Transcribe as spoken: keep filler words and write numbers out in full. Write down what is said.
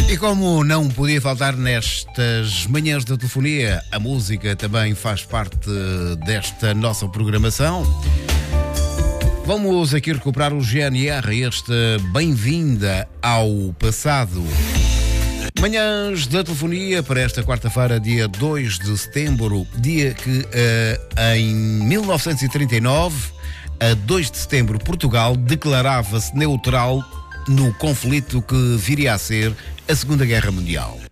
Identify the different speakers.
Speaker 1: E como não podia faltar nestas manhãs da telefonia, a música também faz parte desta nossa programação. Vamos aqui recuperar o G N R, este Bem-vinda ao Passado. Manhãs da telefonia para esta quarta-feira, dia dois de setembro, dia que uh, em mil novecentos e trinta e nove, a dois de setembro, Portugal declarava-se neutral no conflito que viria a ser a Segunda Guerra Mundial.